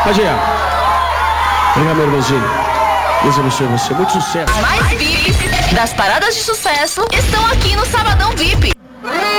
Pode ir. Obrigado, meu irmãozinho. Deus abençoe você. Muito sucesso. Mais VIPs das paradas de sucesso estão aqui no Sabadão VIP.